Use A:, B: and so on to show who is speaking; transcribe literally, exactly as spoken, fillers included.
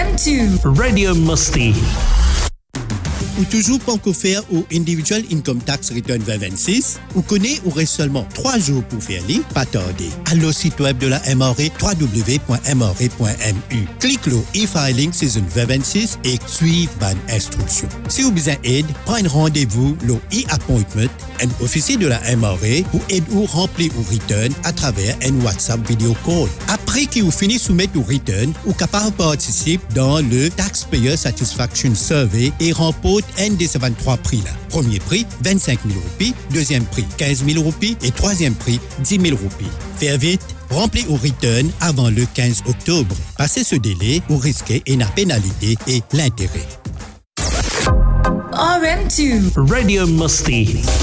A: M deux.
B: Radio Musty.
C: Ou toujours pas encore faire au Individual Income Tax Return vingt vingt-six, ou connaît ou reste seulement trois jours pour faire les, pas tarder. Allez au site web de la M R A, w w w point m r a point m u. Clique le e-filing season vingt vingt-six et suivez les instructions. Si vous avez besoin d'aide, prenez rendez-vous le e-appointment, un officier de la M R A pour aider ou remplir ou return à travers un WhatsApp video call. Après que vous finissez de soumettre ou return, vous êtes capable de participer dans le Taxpayer Satisfaction Survey et remporter un des vingt-trois prix là. Premier prix, vingt-cinq mille roupies. Deuxième prix, quinze mille roupies. Et troisième prix, dix mille roupies. Faire vite, remplir ou return avant le quinze octobre. Passez ce délai, vous risquez une pénalité et l'intérêt.
A: R M deux.
B: Radio Musty.